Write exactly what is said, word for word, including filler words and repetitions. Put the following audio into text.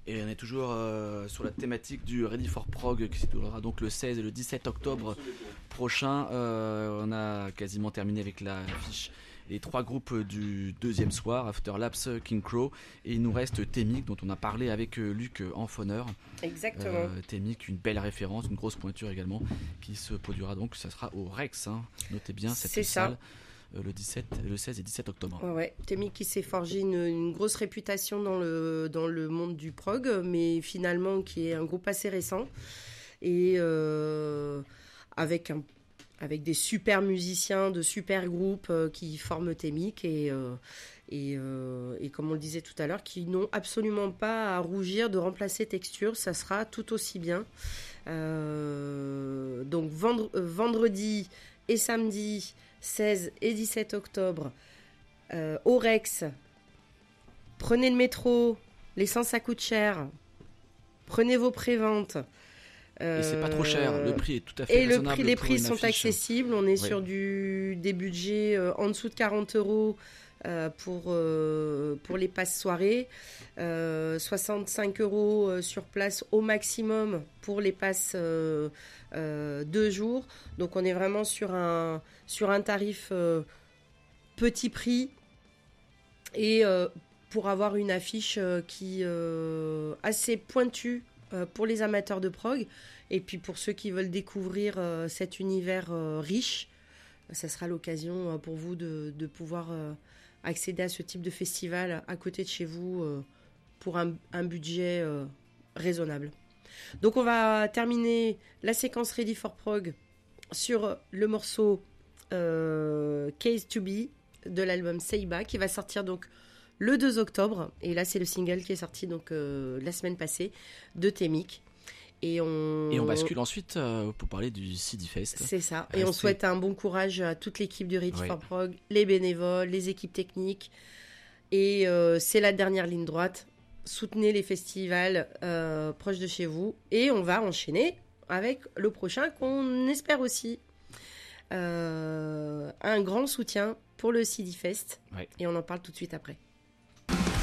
Et on est toujours euh, sur la thématique du Ready for Prog qui se déroulera donc le seize et le dix-sept octobre prochain. Euh, on a quasiment terminé avec la fiche. Les trois groupes du deuxième soir, Afterlapse, King Crow, et il nous reste Temic dont on a parlé avec Luc Enfoneur. Exactement. Euh, Temic, une belle référence, une grosse pointure également, qui se produira donc, ça sera au Rex, hein. Notez bien cette C'est salle. Ça. Le, dix-sept, le seize et dix-sept octobre. Ouais, ouais. Temic qui s'est forgé une, une grosse réputation dans le, dans le monde du prog, mais finalement qui est un groupe assez récent et euh, avec, un, avec des super musiciens, de super groupes euh, qui forment Temic et, euh, et, euh, et comme on le disait tout à l'heure, qui n'ont absolument pas à rougir de remplacer Texture, ça sera tout aussi bien. Euh, donc vendre, vendredi et samedi seize et dix-sept octobre, euh, au Rex. Prenez le métro, l'essence ça coûte cher. Prenez vos préventes. Euh, et c'est pas trop cher, le prix est tout à fait et raisonnable. Et le prix, les prix sont affiche. accessibles, on est oui. sur du, des budgets euh, en dessous de quarante euros euh, pour, euh, pour les passes soirées, euh, soixante-cinq euros euh, sur place au maximum pour les passes euh, euh, deux jours. Donc on est vraiment sur un, sur un tarif euh, petit prix et euh, pour avoir une affiche euh, qui euh, assez pointue euh, pour les amateurs de prog et puis pour ceux qui veulent découvrir euh, cet univers euh, riche, ça sera l'occasion euh, pour vous de, de pouvoir euh, accéder à ce type de festival à côté de chez vous euh, pour un, un budget euh, raisonnable. Donc on va terminer la séquence Ready for Prog sur le morceau euh, Case to Be de l'album Seiba qui va sortir donc le deux octobre et là c'est le single qui est sorti donc euh, la semaine passée de Temic. Et on... et on bascule ensuite euh, pour parler du C D Fest. C'est ça. Et Restez... on souhaite un bon courage à toute l'équipe du Ready oui. for Prog, les bénévoles, les équipes techniques. Et euh, c'est la dernière ligne droite. Soutenez les festivals euh, proches de chez vous. Et on va enchaîner avec le prochain qu'on espère aussi. Euh, un grand soutien pour le C D Fest. Oui. Et on en parle tout de suite après.